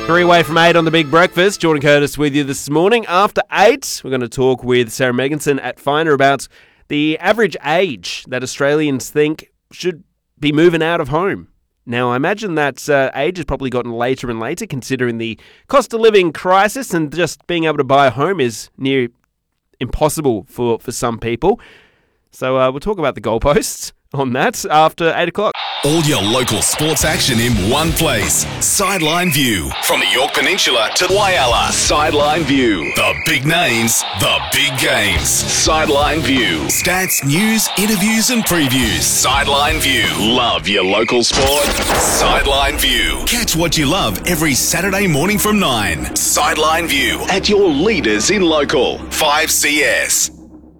3 away from 8 on The Big Breakfast. Jordan Curtis with you this morning. After 8, we're going to talk with Sarah Megginson at Finder about the average age that Australians think should be moving out of home. Now, I imagine that age has probably gotten later and later, considering the cost of living crisis, and just being able to buy a home is near impossible for some people. So we'll talk about the goalposts on that after 8 o'clock. All your local sports action in one place. Sideline View. From the Yorke Peninsula to Whyalla. Sideline View. The big names, the big games. Sideline View. Stats, news, interviews and previews. Sideline View. Love your local sport. Sideline View. Catch what you love every Saturday morning from 9. Sideline View. At your leaders in local. 5CS.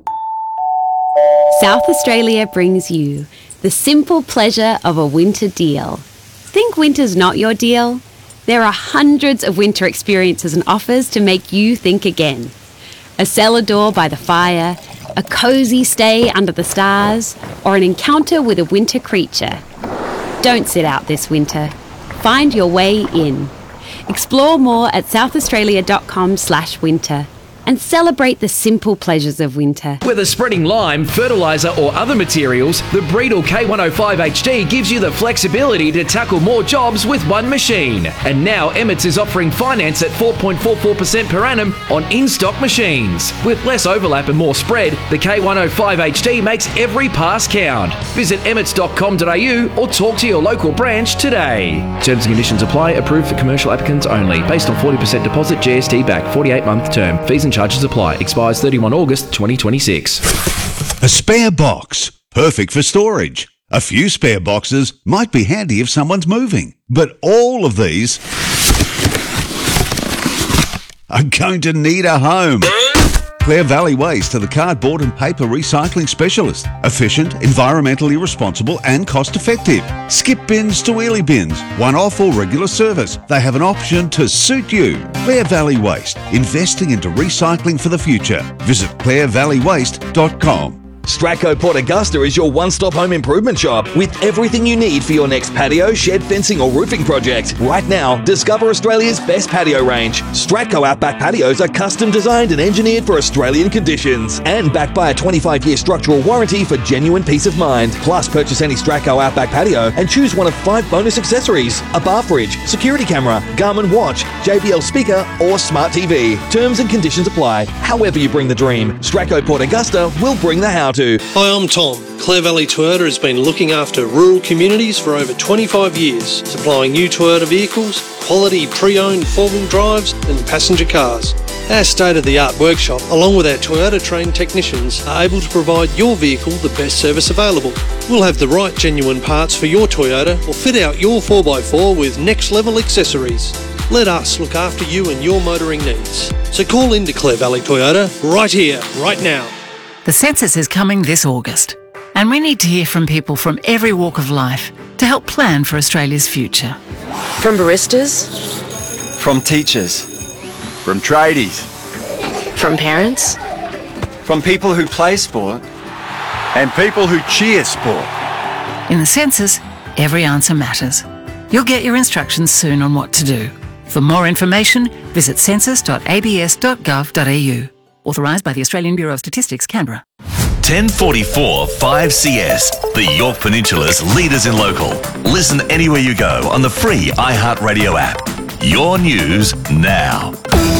South Australia brings you the simple pleasure of a winter deal. Think winter's not your deal? There are hundreds of winter experiences and offers to make you think again. A cellar door by the fire, a cosy stay under the stars, or an encounter with a winter creature. Don't sit out this winter. Find your way in. Explore more at southaustralia.com/winter. and celebrate the simple pleasures of winter. Whether spreading lime, fertiliser or other materials, the Breedle K105 HD gives you the flexibility to tackle more jobs with one machine. And now Emmets is offering finance at 4.44% per annum on in-stock machines. With less overlap and more spread, the K105 HD makes every pass count. Visit emmets.com.au or talk to your local branch today. Terms and conditions apply. Approved for commercial applicants only. Based on 40% deposit, GST back, 48-month term. Fees and charges apply. Expires 31 August 2026. A spare box. Perfect for storage. A few spare boxes might be handy if someone's moving. But all of these are going to need a home. Clare Valley Waste are the cardboard and paper recycling specialist. Efficient, environmentally responsible and cost effective. Skip bins to wheelie bins, one-off or regular service. They have an option to suit you. Clare Valley Waste, investing into recycling for the future. Visit clarevalleywaste.com. Stratco Port Augusta is your one-stop home improvement shop with everything you need for your next patio, shed, fencing or roofing project. Right now, discover Australia's best patio range. Stratco Outback patios are custom designed and engineered for Australian conditions and backed by a 25-year structural warranty for genuine peace of mind. Plus, purchase any Stratco Outback patio and choose one of 5 bonus accessories: a bar fridge, security camera, Garmin watch, JBL speaker or smart TV. Terms and conditions apply. However you bring the dream, Stratco Port Augusta will bring the how-to. Hi, I'm Tom. Clare Valley Toyota has been looking after rural communities for over 25 years, supplying new Toyota vehicles, quality pre-owned four-wheel drives and passenger cars. Our state-of-the-art workshop, along with our Toyota-trained technicians, are able to provide your vehicle the best service available. We'll have the right genuine parts for your Toyota or fit out your 4x4 with next-level accessories. Let us look after you and your motoring needs. So call into Clare Valley Toyota right here, right now. The census is coming this August, and we need to hear from people from every walk of life to help plan for Australia's future. From baristas, from teachers, from tradies, from parents, from people who play sport, and people who cheer sport. In the census, every answer matters. You'll get your instructions soon on what to do. For more information, visit census.abs.gov.au. Authorised by the Australian Bureau of Statistics, Canberra. 1044 5CS, the Yorke Peninsula's leaders in local. Listen anywhere you go on the free iHeartRadio app. Your news now.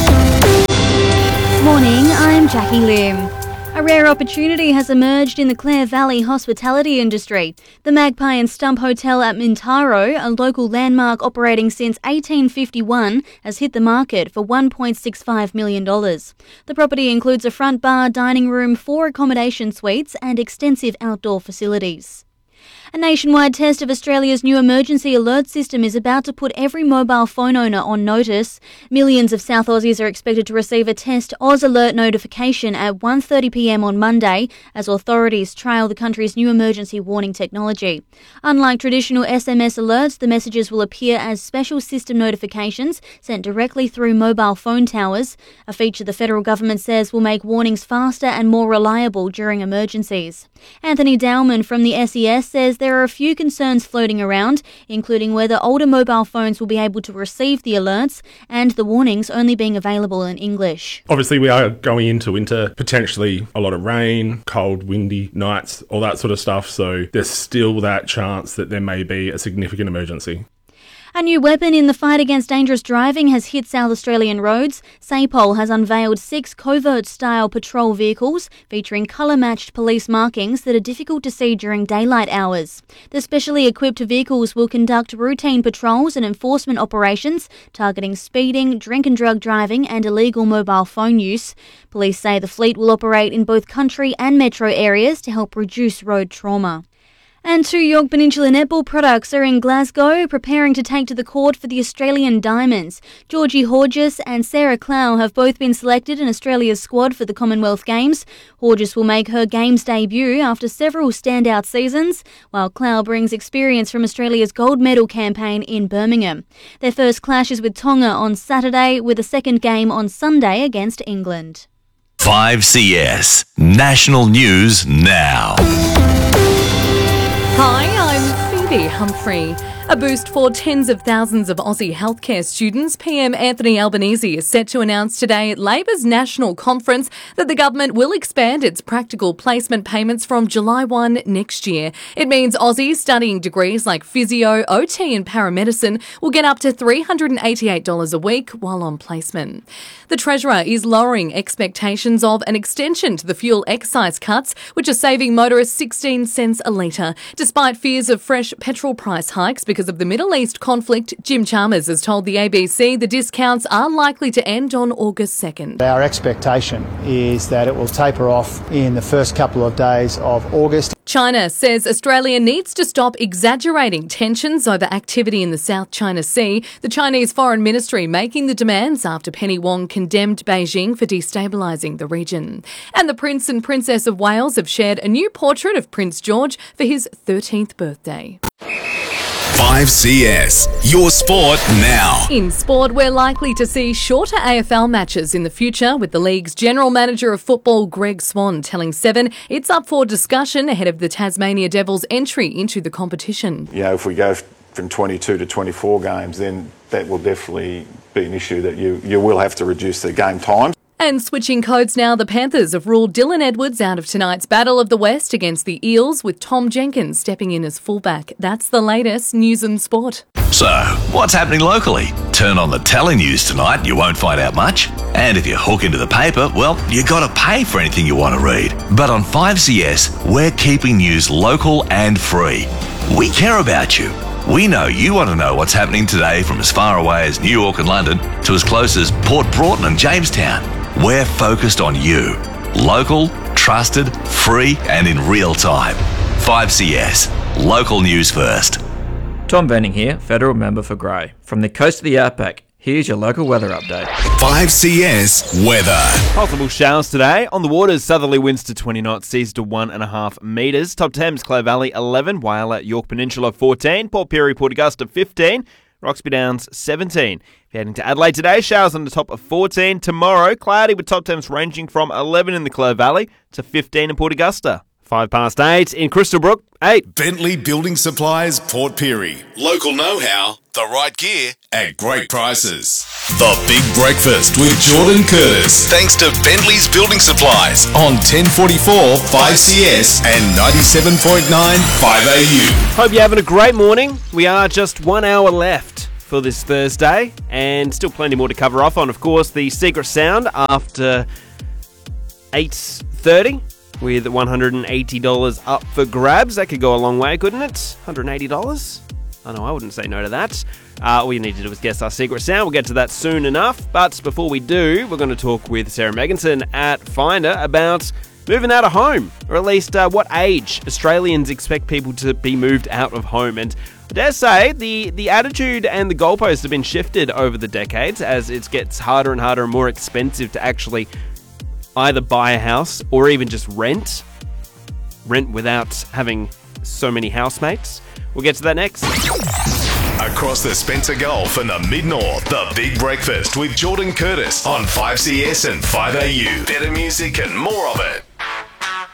Morning, I'm Jackie Lim. A rare opportunity has emerged in the Clare Valley hospitality industry. The Magpie and Stump Hotel at Mintaro, a local landmark operating since 1851, has hit the market for $1.65 million. The property includes a front bar, dining room, 4 accommodation suites and extensive outdoor facilities. A nationwide test of Australia's new emergency alert system is about to put every mobile phone owner on notice. Millions of South Aussies are expected to receive a test Oz Alert notification at 1:30pm on Monday as authorities trial the country's new emergency warning technology. Unlike traditional SMS alerts, the messages will appear as special system notifications sent directly through mobile phone towers, a feature the federal government says will make warnings faster and more reliable during emergencies. Anthony Dowman from the SES says there are a few concerns floating around, including whether older mobile phones will be able to receive the alerts and the warnings only being available in English. Obviously, we are going into winter, potentially a lot of rain, cold, windy nights, all that sort of stuff, so there's still that chance that there may be a significant emergency. A new weapon in the fight against dangerous driving has hit South Australian roads. SAPOL has unveiled 6 covert-style patrol vehicles featuring colour-matched police markings that are difficult to see during daylight hours. The specially equipped vehicles will conduct routine patrols and enforcement operations targeting speeding, drink and drug driving and illegal mobile phone use. Police say the fleet will operate in both country and metro areas to help reduce road trauma. And 2 York Peninsula netball products are in Glasgow, preparing to take to the court for the Australian Diamonds. Georgie Horgis and Sarah Clow have both been selected in Australia's squad for the Commonwealth Games. Horgis will make her Games debut after several standout seasons, while Clow brings experience from Australia's gold medal campaign in Birmingham. Their first clash is with Tonga on Saturday, with a second game on Sunday against England. 5CS National News Now. Hi, I'm Phoebe Humphrey. A boost for tens of thousands of Aussie healthcare students. PM Anthony Albanese is set to announce today at Labor's National Conference that the government will expand its practical placement payments from July 1 next year. It means Aussies studying degrees like physio, OT and paramedicine will get up to $388 a week while on placement. The Treasurer is lowering expectations of an extension to the fuel excise cuts, which are saving motorists 16 cents a litre. Despite fears of fresh petrol price hikes because of the Middle East conflict, Jim Chalmers has told the ABC the discounts are likely to end on August 2nd. Our expectation is that it will taper off in the first couple of days of August. China says Australia needs to stop exaggerating tensions over activity in the South China Sea. The Chinese Foreign Ministry making the demands after Penny Wong condemned Beijing for destabilising the region. And the Prince and Princess of Wales have shared a new portrait of Prince George for his 13th birthday. 5CS, your sport now. In sport, we're likely to see shorter AFL matches in the future, with the league's General Manager of Football, Greg Swan, telling Seven it's up for discussion ahead of the Tasmania Devils' entry into the competition. You know, if we go from 22 to 24 games, then that will definitely be an issue that you will have to reduce the game time. And switching codes now, the Panthers have ruled Dylan Edwards out of tonight's Battle of the West against the Eels, with Tom Jenkins stepping in as fullback. That's the latest news and sport. So, what's happening locally? Turn on the telenews tonight, you won't find out much. And if you hook into the paper, well, you got to pay for anything you want to read. But on 5CS, we're keeping news local and free. We care about you. We know you want to know what's happening today from as far away as New York and London to as close as Port Broughton and Jamestown. We're focused on you. Local, trusted, free and in real time. 5CS. Local news first. Tom Benning here, Federal Member for Grey. From the coast of the Outback, here's your local weather update. 5CS weather. Possible showers today. On the waters, southerly winds to 20 knots, seas to 1.5 metres. Top Thames, Clare Valley 11, Whyalla, York Peninsula 14, Port Pirie, Port Augusta 15, Roxby Downs 17. If you're heading to Adelaide today, showers on the top of 14. Tomorrow, cloudy with top temps ranging from 11 in the Clare Valley to 15 in Port Augusta. 8:05 in Crystalbrook, 8. Bentley Building Supplies, Port Pirie. Local know-how, the right gear at great prices. The Big Breakfast with Jordan Curtis. Thanks to Bentley's Building Supplies on 1044 5CS and 97.9 5AU. Hope you're having a great morning. We are just 1 hour left for this Thursday and still plenty more to cover off on. Of course, the Secret Sound after 8:30. With $180 up for grabs. That could go a long way, couldn't it? $180? I know I wouldn't say no to that. All you need to do is guess our secret sound. We'll get to that soon enough. But before we do, we're going to talk with Sarah Megginson at Finder about moving out of home. Or at least what age Australians expect people to be moved out of home. And I dare say the attitude and the goalposts have been shifted over the decades as it gets harder and harder and more expensive to actually either buy a house or even just rent without having so many housemates. We'll get to that next. Across the Spencer Gulf and the Mid-North, the Big Breakfast with Jordan Curtis on 5CS and 5AU. Better music and more of it.